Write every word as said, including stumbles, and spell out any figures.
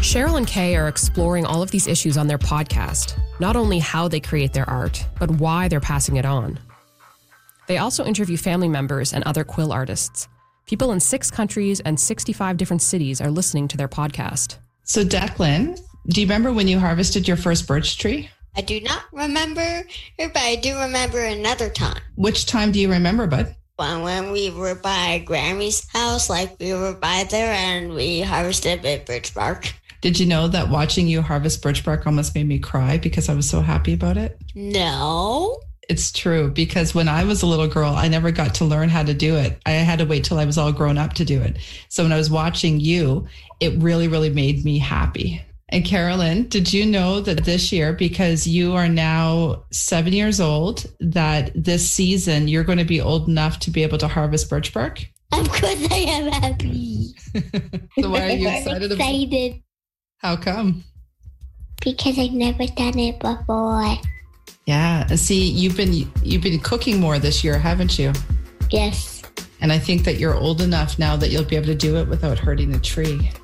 Cheryl and Kay are exploring all of these issues on their podcast, not only how they create their art, but why they're passing it on. They also interview family members and other quill artists. People in six countries and sixty-five different cities are listening to their podcast. So Declan, do you remember when you harvested your first birch tree? I do not remember, but I do remember another time. Which time do you remember, bud? When, when we were by Grammy's house, like we were by there and we harvested a birch bark. Did you know that watching you harvest birch bark almost made me cry because I was so happy about it? No. It's true, because when I was a little girl, I never got to learn how to do it. I had to wait till I was all grown up to do it. So when I was watching you, it really, really made me happy. And Carolyn, did you know that this year, because you are now seven years old, that this season you're going to be old enough to be able to harvest birch bark? Of course I am happy. So why are you excited? I'm excited. About- How come? Because I've never done it before. Yeah. See, you've been you've been cooking more this year, haven't you? Yes. And I think that you're old enough now that you'll be able to do it without hurting a tree.